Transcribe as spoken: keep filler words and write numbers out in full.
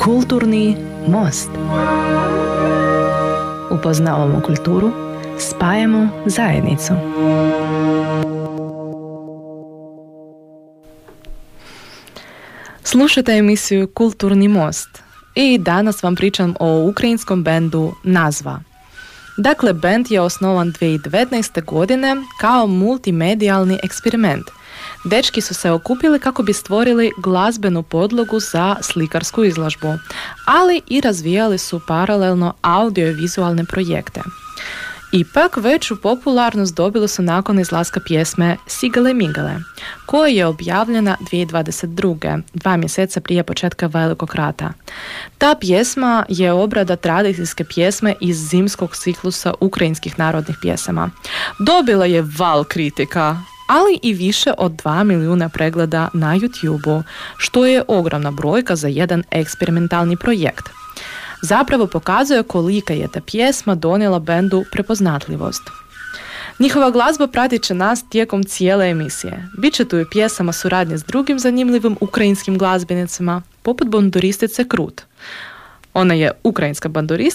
Kulturni most. Upoznavamo kulturu, spajamo zajednicu. Slušajte emisiju Kulturni most i danas vam pričam o ukrajinskom bendu Nazva. Dakle, bend je osnovan dvije tisuće devetnaeste. godine kao multimedijalni eksperiment. Dečki su se okupili kako bi stvorili glazbenu podlogu za slikarsku izložbu, ali i razvijali su paralelno audio i vizualne projekte. Ipak, veću popularnost dobili su nakon izlaska pjesme Sigale Migale, koja je objavljena dvije tisuće dvadeset druge. dva mjeseca prije početka Velikog rata. Ta pjesma je obrada tradicijske pjesme iz zimskog ciklusa ukrajinskih narodnih pjesama. Dobila je val kritika, ali i više od dva milijuna pregleda na YouTubeu, što je ogromna brojka za jedan eksperimentalni projekt. Zapravo pokazuje kolika je ta pjesma donijela bendu prepoznatljivost. Njihova glazba pratit će nas tijekom cijele emisije. Biće tu i pjesama suradnje s drugim zanimljivim ukrajinskim glazbenicima, poput banduristice Krut. Ona je ukrajinska banduristica